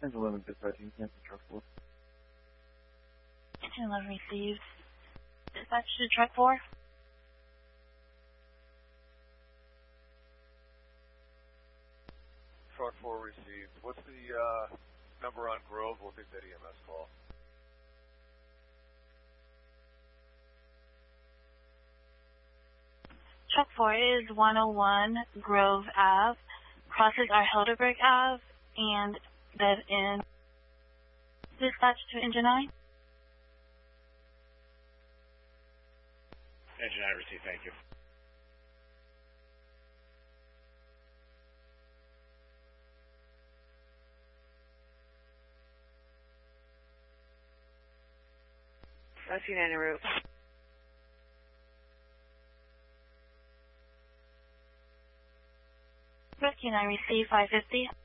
10-11 dispatching, cancel truck 4. 10-11 received. Dispatch to truck 4. Truck 4 received. What's the number on Grove? We'll take that EMS call. Truck 4 is 101 Grove Ave, crosses our Hildebrand Ave, and dead end. Dispatch to Engine 9. Engine 9 received, thank you. Rescue 9 en route. Rescue 9 received 550.